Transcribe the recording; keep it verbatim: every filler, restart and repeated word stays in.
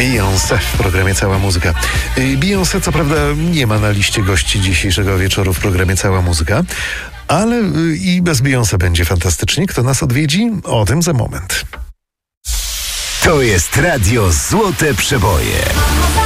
Beyoncé w programie Cała Muzyka. Beyoncé co prawda nie ma na liście gości dzisiejszego wieczoru w programie Cała Muzyka, ale i bez Beyoncé będzie fantastycznie. Kto nas odwiedzi? O tym za moment. To jest Radio Złote Przeboje.